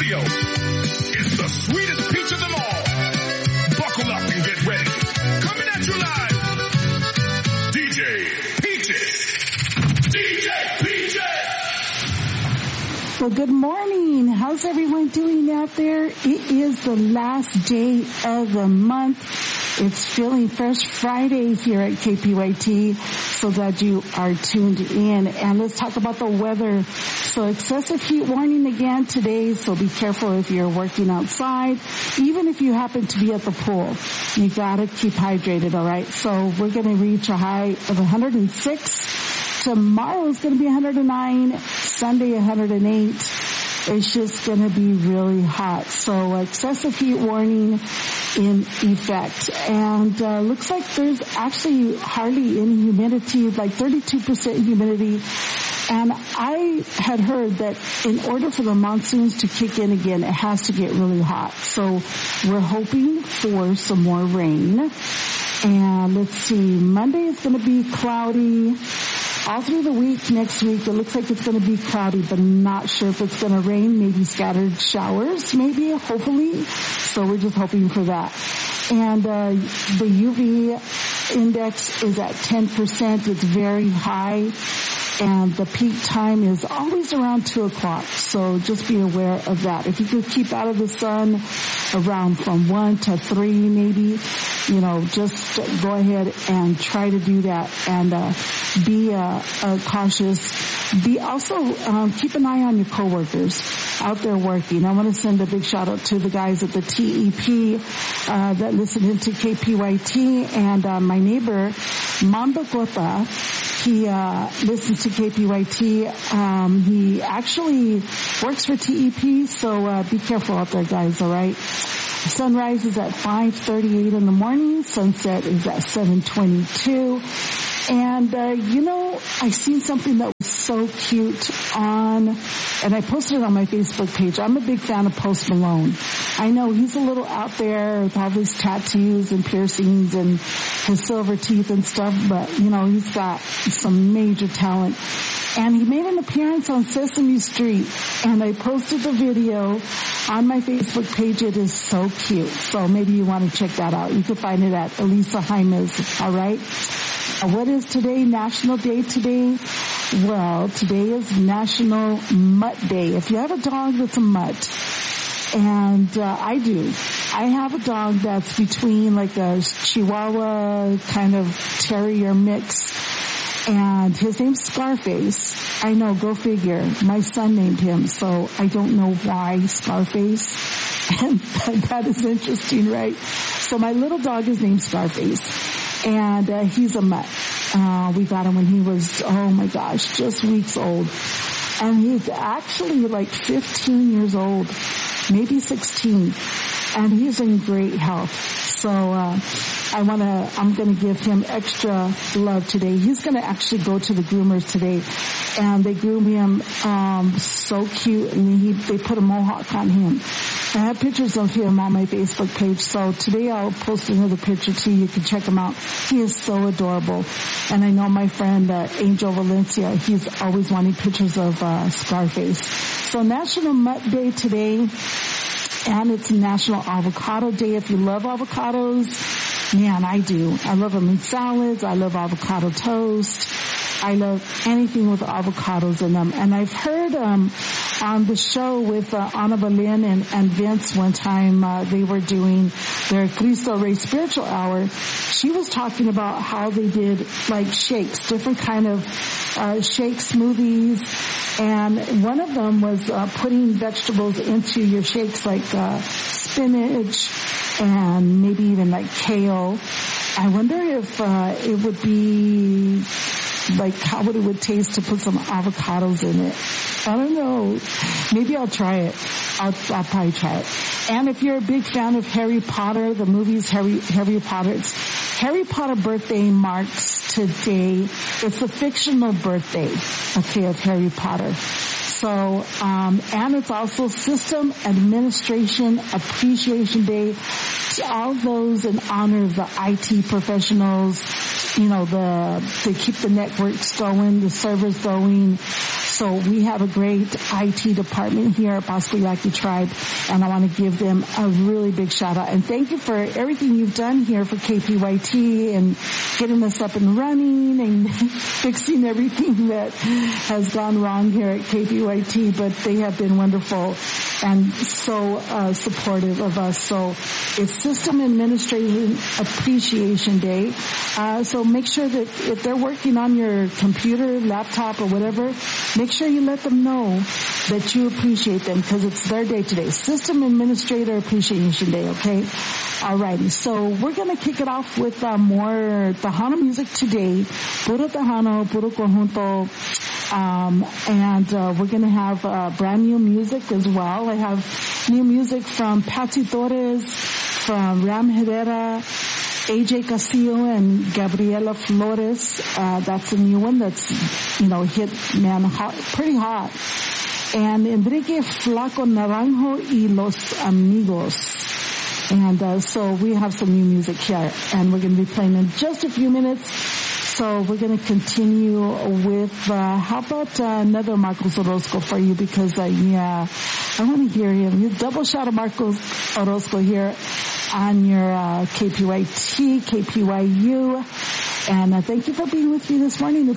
studio. It's the sweetest peach of them all. Buckle up and get ready. Coming at you live, DJ Peaches. DJ Peaches. Well, good morning. How's everyone doing out there? It is the last day of the month. It's Feeling Fresh Fridays here at KPYT. So glad you are tuned in. And let's talk about the weather. So excessive heat warning again today. So be careful if you're working outside. Even if you happen to be at the pool, you gotta keep hydrated, alright? So we're gonna reach a high of 106. Tomorrow is gonna be 109. Sunday 108. It's just gonna be really hot. So excessive heat warning in effect. And looks like there's actually hardly any humidity, like 32% humidity. And I had heard that in order for the monsoons to kick in again, it has to get really hot. So we're hoping for some more rain. And let's see, Monday is going to be cloudy. All through the week, next week, it looks like it's going to be cloudy, but not sure if it's going to rain, maybe scattered showers, maybe, hopefully. So we're just hoping for that. And the UV index is at 10%. It's very high. And the peak time is always around 2 o'clock. So just be aware of that. If you could keep out of the sun around from 1 to 3 maybe, just go ahead and try to do that and be cautious. Be also keep an eye on your coworkers out there working. I want to send a big shout out to the guys at the TEP that listen into KPYT, and my neighbor Mando Cota. He listens to KPYT. He actually works for TEP, so be careful out there, guys, all right? Sunrise is at 5:38 in the morning. Sunset is at 7:22. And, I seen something that was so cute and I posted it on my Facebook page. I'm a big fan of Post Malone. I know he's a little out there with all these tattoos and piercings and his silver teeth and stuff, but, he's got some major talent. And he made an appearance on Sesame Street, and I posted the video on my Facebook page. It is so cute. So maybe you want to check that out. You can find it at Elisa Jaimes, all right? What is today? National Day today? Well, today is National Mutt Day. If you have a dog that's a mutt, and I do. I have a dog that's between like a Chihuahua kind of terrier mix, and his name's Scarface. I know, go figure. My son named him, so I don't know why Scarface. And that is interesting, right? So my little dog is named Scarface, and he's a mutt. We got him when he was, oh my gosh, just weeks old. And he's actually like 15 years old, maybe 16. And he's in great health. So, I'm gonna give him extra love today. He's gonna actually go to the groomers today. And they groom him, so cute, and they put a mohawk on him. I have pictures of him on my Facebook page, so today I'll post another picture too. You can check him out. He is so adorable. And I know my friend, Angel Valencia, he's always wanting pictures of, Scarface. So National Mutt Day today, and it's National Avocado Day. If you love avocados, man, I do. I love them in salads. I love avocado toast. I love anything with avocados in them. And I've heard on the show with Ana Belén and Vince one time, they were doing their Cristo Rey Spiritual Hour. She was talking about how they did like shakes, different kind of shake smoothies. And one of them was putting vegetables into your shakes like spinach and maybe even like kale. I wonder if it would be like how it would taste to put some avocados in it. I don't know. Maybe I'll try it. I'll probably try it. And if you're a big fan of Harry Potter, the movies Harry Potter, Harry Potter birthday marks today. It's a fictional birthday, okay, of Harry Potter. So, and it's also System Administration Appreciation Day to all those in honor of the IT professionals. They keep the networks going, the servers going. So we have a great IT department here at Pasco Yaqui Tribe, and I want to give them a really big shout out. And thank you for everything you've done here for KPYT and getting us up and running and fixing everything that has gone wrong here at KPYT. But they have been wonderful and so supportive of us. So it's System Administration Appreciation Day. So make sure that if they're working on your computer, laptop, or whatever, make sure you let them know that you appreciate them because it's their day today. System Administrator Appreciation Day, okay? Alrighty, so we're going to kick it off with more Tejano music today. Puro Tejano, puro conjunto. And we're going to have brand new music as well. I have new music from Patsy Torres, from Ram Herrera, AJ Castillo, and Gabriela Flores. That's a new one that's, hit, man, hot, pretty hot. And Enrique Flaco Naranjo y Los Amigos. And so we have some new music here, and we're going to be playing in just a few minutes. So we're going to continue with, how about another Marcos Orozco for you? Because, I want to hear him. You double shot of Marcos Orozco here on your KPYT, KPYU. And thank you for being with me this morning.